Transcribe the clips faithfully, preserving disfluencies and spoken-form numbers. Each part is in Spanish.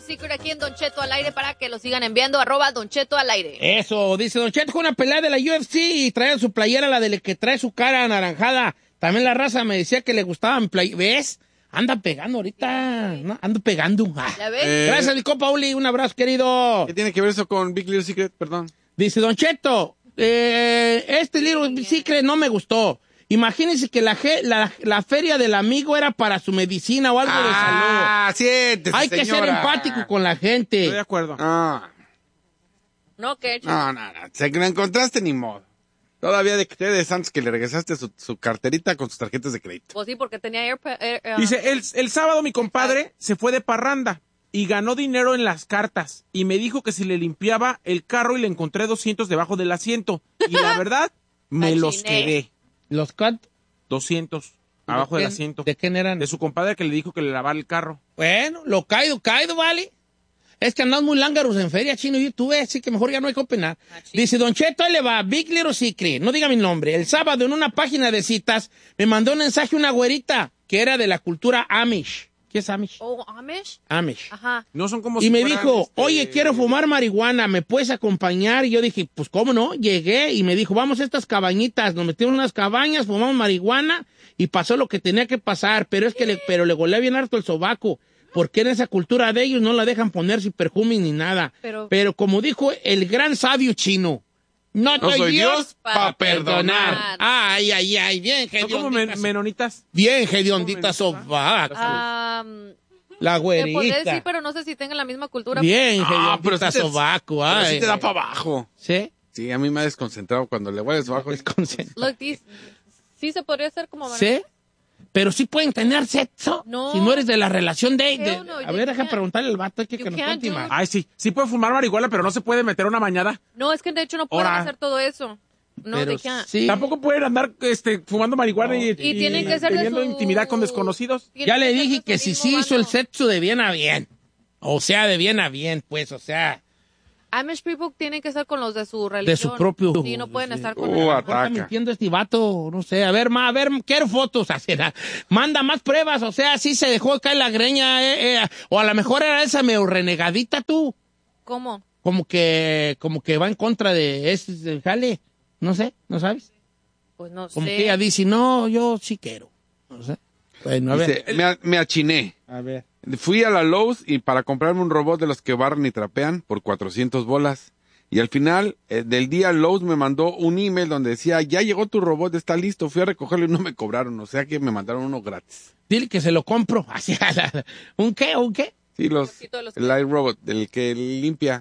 Secret aquí en Don Cheto al aire para que lo sigan enviando, arroba Don Cheto al aire. Eso, dice Don Cheto, con una pelea de la U F C y trae su playera, la de que trae su cara anaranjada. También la raza me decía que le gustaban play... ¿Ves? Anda pegando ahorita, ¿no? Ando pegando. Ah. ¿Ya ves? Eh, Gracias, mi compa Uli, un abrazo, querido. ¿Qué tiene que ver eso con Big Little Secret? Perdón. Dice Don Cheto, eh, este Little Secret no me gustó. Imagínense que la, ge- la, la feria del amigo era para su medicina o algo de salud. Ah, siéntese, Hay que ser señora. empático con la Estoy de gente. acuerdo. Ah, No, que no, no, no. Se la encontraste ni modo. Todavía de que te de Santos que le regresaste su, su carterita con sus tarjetas de crédito. Pues sí, porque tenía Air... Air- Air- Dice, el, el sábado mi compadre se fue de parranda y ganó dinero en las cartas. Y me dijo que si le limpiaba el carro y le encontré doscientos debajo del asiento. Y la verdad, me los Machiné. quedé. ¿Los cuántos? doscientos abajo ¿De del quién- asiento. ¿De quién eran? De su compadre que le dijo que le lavara el carro. Bueno, lo caído, caído, vale. Es que andamos muy lángaros en feria, chino, y tú ves, así que mejor ya no hay que opinar. Dice, Don Cheto, ahí le va, Big Little Secret, no diga mi nombre. El sábado en una página de citas me mandó un mensaje una güerita que era de la cultura Amish. ¿Qué es Amish? Oh, Amish. Amish. Ajá. No son como Y si me fueran, dijo, este, oye, quiero fumar marihuana, ¿me puedes acompañar? Y yo dije, pues, ¿cómo no? Llegué y me dijo, vamos a estas cabañitas. Nos metimos en unas cabañas, fumamos marihuana y pasó lo que tenía que pasar. Pero es que le, pero le golé bien harto el sobaco. Porque en esa cultura de ellos no la dejan ponerse perfume ni nada. Pero- Pero como dijo el gran sabio chino, no, No soy Dios pa' para perdonar. perdonar. Ay, ay, ay, bien, Son como hediondita. men- menonitas. Bien, hediondita Como sobaco. Ah, La te podría güerita. decir, pero no sé si tengan la misma cultura. Bien, Ah, pero hediondita sí te- sobaco. Pero Ay, sí te da para abajo. ¿Sí? Sí, a mí me ha desconcentrado cuando le hueles abajo. Desconcentra. Look, these- sí se podría hacer como... ¿Sí? Pero sí pueden tener sexo. No. Si no eres de la relación de... de- Hell no, a you ver, deja can't. preguntarle al vato que, You que nos can't cuente do más. it. Ay, sí. Sí puede fumar marihuana, pero no se puede meter una bañada. No, es que de hecho no pueden Ahora. hacer todo eso. No, Pero they can't. sí. Tampoco pueden andar este, fumando marihuana y, Y tienen que ser de teniendo su- intimidad con desconocidos. Tienen Ya que le ser de dije su que si mismo sí hizo el bando. sexo de bien a bien. O sea, de bien a bien, pues, o sea, Amish people tienen que estar con los de su religión. de su propio... Sí, no pueden estar con... Uh, el- Ahora está ataca. mintiendo este vato, no sé. A ver, ma, a ver, quiero fotos. Así, na- manda más pruebas, o sea, sí se dejó caer la greña. Eh, eh, o a lo mejor era esa medio renegadita tú. ¿Cómo? Como que, como que va en contra de ese jale. No sé, ¿no sabes? Pues no Como sé. que ella dice, no, yo sí quiero. No sé. Bueno, a ver. Dice, me, a- me achiné. A ver. Fui a la Lowe's y para comprarme un robot de los que barren y trapean por cuatrocientas bolas. Y al final eh, del día Lowe's me mandó un email donde decía, ya llegó tu robot, está listo. Fui a recogerlo y no me cobraron. O sea que me mandaron uno gratis. Dile que se lo compro. Así, a la- ¿Un qué? ¿Un qué? Sí, los, Poquito de los el iRobot, el que limpia.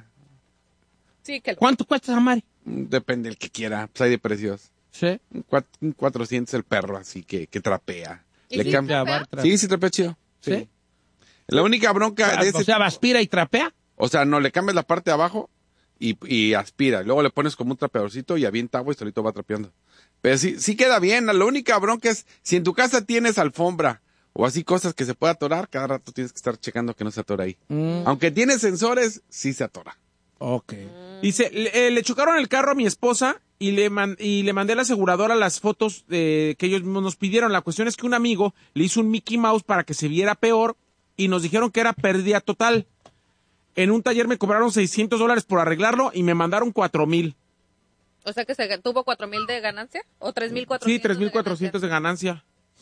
Sí, que... ¿Cuánto cuesta, Samari? Mm, Depende del que quiera. Pues hay de precios. Sí. Un cuat- un cuatrocientos el perro, así que, que trapea. ¿Y Le sí cambia. trapea? Sí, sí trapea chido. ¿Sí? La única bronca de ese... O sea, aspira y trapea. O sea, no, le cambias la parte de abajo y, y aspira. Luego le pones como un trapeadorcito y avienta agua y solito va trapeando. Pero sí, sí queda bien. La única bronca es, si en tu casa tienes alfombra o así cosas que se pueda atorar, cada rato tienes que estar checando que no se atora ahí. Mm, Aunque tiene sensores, sí se atora. ok. Dice, le, eh, le chocaron el carro a mi esposa y le, man- y le mandé a la aseguradora las fotos de, que ellos mismos nos pidieron. La cuestión es que un amigo le hizo un Mickey Mouse para que se viera peor y nos dijeron que era pérdida total. En un taller me cobraron seiscientos dólares por arreglarlo y me mandaron cuatro mil. O sea que se tuvo cuatro mil de ganancia o tres mil cuatrocientos. Sí, tres mil cuatrocientos de ganancia.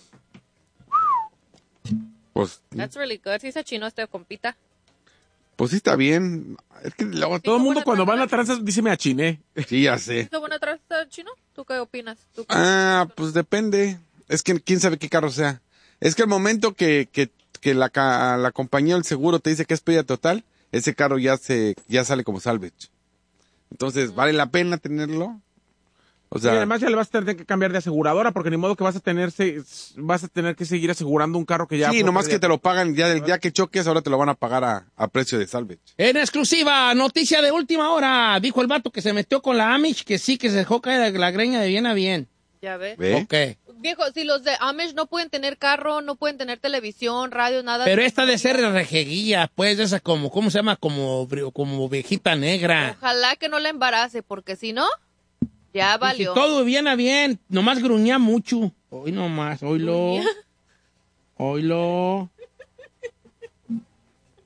Pues, That's really good. Sí se chinó este compita. pues sí está bien. Es que luego Todo el mundo buena cuando va a la tranza. tranza dice me achiné. Sí, ya sé. ¿Hizo buena traza, chino? ¿Tú qué opinas? ¿Tú qué- Ah, pues depende. Es que quién sabe qué carro sea. Es que el momento que, que, que la, ca- la compañía del seguro te dice que es pérdida total, ese carro ya se ya sale como salvage. Entonces, ¿vale la pena tenerlo? O Y sea, además ya le vas a tener que cambiar de aseguradora porque ni modo que vas a tener se- vas a tener que seguir asegurando un carro que ya sí, fue nomás que pérdida. te lo pagan, ya, del día que choques, ahora te lo van a pagar a, a precio de salvage. En exclusiva, noticia de última hora. Dijo el vato que se metió con la Amish que sí, que se dejó caer la, la greña de bien a bien. Ya ves. ¿Ve? Ok. Viejo, si los de Amish no pueden tener carro, no pueden tener televisión, radio, nada. Pero esta de ser rejeguilla, pues, de esa como, ¿cómo se llama? Como, como viejita negra. Ojalá que no la embarace, porque si no, ya Y si valió. todo bien a bien, nomás gruñía mucho. Hoy nomás, oílo. Gruñía. Oílo.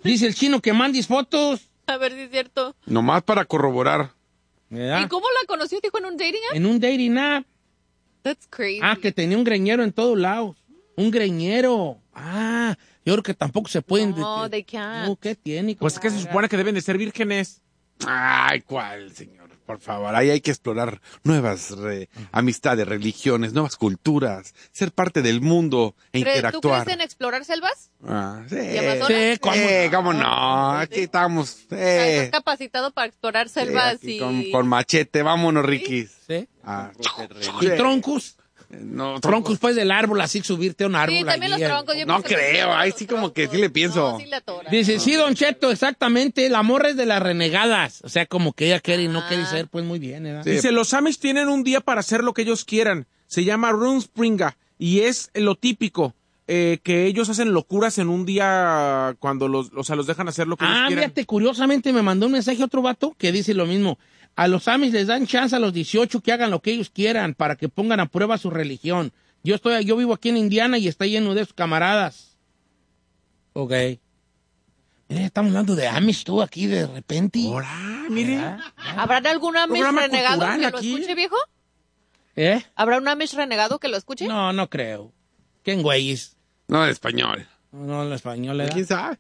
Dice el chino que mandes fotos. A ver si es cierto. Nomás para corroborar. ¿Verdad? ¿Y cómo la conoció, dijo, en un dating app? En un dating app. That's crazy. Ah, que tenía un greñero en todos lados. Un greñero. Ah, yo creo que tampoco se pueden... No, de- they can't. No, ¿qué tiene? Pues es que se supone que deben de ser vírgenes. Ay, ¿cuál, señor? Por favor, ahí hay que explorar nuevas re- amistades, religiones, nuevas culturas, ser parte del mundo e ¿Cre- ¿Tú interactuar. crees en explorar selvas? Ah, sí, ¿Y Amazonas? Sí, ¿cómo Eh, no? cómo no, aquí estamos. Eh, ¿Estás capacitado para explorar sí, selvas aquí y... con, con machete, vámonos, Ricky. ¿Sí? Ah, ¿Y troncos? no, Troncos, pues, del árbol, así subirte a un árbol. Sí, también los allí. troncos. yo No pienso que creo, los ahí sí como que troncos. sí le pienso. No, sí le atora. Dice, sí, Don Cheto, exactamente, la morra es de las renegadas. O sea, como que ella quiere y no Ah. quiere ser, pues, muy bien, ¿verdad? Sí. Dice, los Amish tienen un día para hacer lo que ellos quieran. Se llama Runspringa y es lo típico, eh, que ellos hacen locuras en un día cuando los, o sea, los dejan hacer lo que ellos Ah, quieran. fíjate, curiosamente me mandó un mensaje otro vato que dice lo mismo. A los Amis les dan chance a los dieciocho que hagan lo que ellos quieran para que pongan a prueba su religión. Yo estoy, yo vivo aquí en Indiana y está lleno de esos camaradas. Ok. Mira, estamos hablando de Amish tú aquí de repente. Ahora, mire. ¿Habrá algún Amish Programa renegado cultural que lo aquí. escuche, viejo? ¿Eh? ¿Habrá un Amish renegado que lo escuche? No, no creo. ¿Quién güeyes? No, en español. No, no, en español le da. ¿Quién sabe?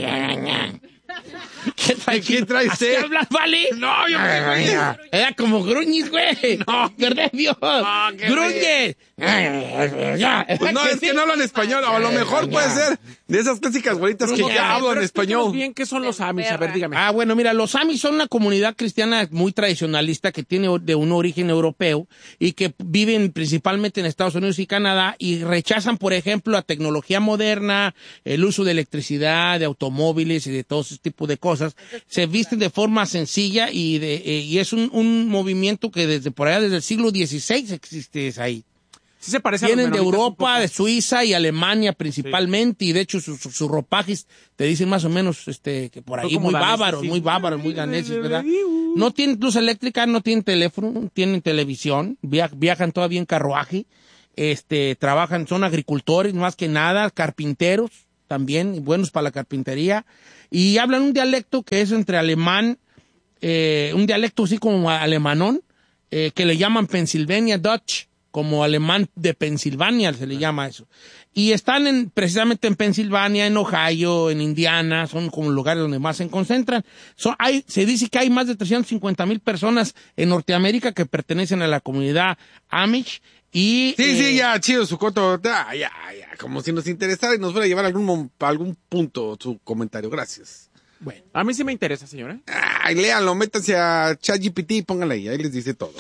¿Qué trae, ¿Qué trae ¿Así usted? hablas, vale? No, yo me Era como gruñis, güey. No. ¿Verdad, Dios? qué Gruñes. Ya. Pues no, es que no hablan español, o a lo mejor puede ser de esas clásicas bolitas que No, ya hablan Pero explíquenos español. bien qué son los Amish. A ver, dígame. Ah, bueno, mira, los Amis son una comunidad cristiana muy tradicionalista que tiene de un origen europeo y que viven principalmente en Estados Unidos y Canadá y rechazan, por ejemplo, la tecnología moderna, el uso de electricidad, de automóviles y de todo ese tipo de cosas. Se visten de forma sencilla y, de, eh, y es un, un movimiento que desde por allá, desde el siglo dieciséis existe ahí. Sí se parece a los Vienen de menonitas un Europa, poco. de Suiza y Alemania principalmente, y de hecho sus sus- sus ropajes te dicen más o menos este que por Son ahí como muy daneses, bárbaros, sí. muy bárbaros, muy daneses, ¿verdad? No tienen luz eléctrica, no tienen teléfono, tienen televisión, via- viajan todavía en carruaje, este, trabajan, son agricultores más que nada, carpinteros también, y buenos para la carpintería, y hablan un dialecto que es entre alemán, eh, un dialecto así como alemanón, eh, que le llaman Pennsylvania Dutch, como alemán de Pensilvania se le llama eso. Y están en, precisamente en Pensilvania, en Ohio, en Indiana, son como lugares donde más se concentran. Son, hay, se dice que hay más de trescientas cincuenta mil personas en Norteamérica que pertenecen a la comunidad Amish. Y, Sí, eh, sí, ya, chido su coto. Ah, ya, ya, como si nos interesara y nos fuera a llevar a algún, mom- a algún punto su comentario. Gracias. Bueno, A mí sí me interesa, señora. Ay, léanlo, métanse a ChatGPT y pónganle ahí, ahí les dice todo.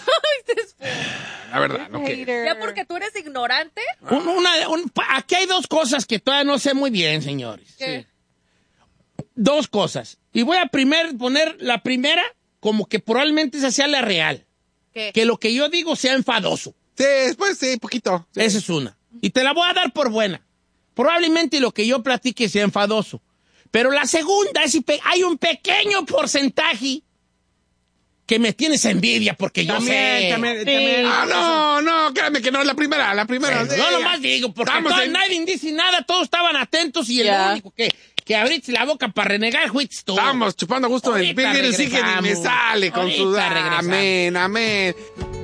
La verdad, no que. Ya porque tú eres ignorante. un- una- un- aquí hay dos cosas que todavía no sé muy bien, señores. ¿Qué? Dos cosas. Y voy a primer poner la primera como que probablemente esa sea la real. ¿Qué? Que lo que yo digo sea enfadoso. Sí, después sí, poquito. Sí. Esa es una. Y te la voy a dar por buena. Probablemente lo que yo platique sea enfadoso. Pero la segunda es, si pe- hay un pequeño porcentaje que me tienes envidia porque yo También, sé. también, Sí. también. Ah, no, no, créeme que no es la primera, la primera. Bueno, sí, no ya. nomás digo, porque Estamos todo- en- nadie dice nada, todos estaban atentos y el Ya. único que, que abriste la boca para renegar fuiste tú. Estamos chupando a gusto. El Ahorita Big sí que ni me regresamos. sale con su... Ahorita regresamos. Amén, amén.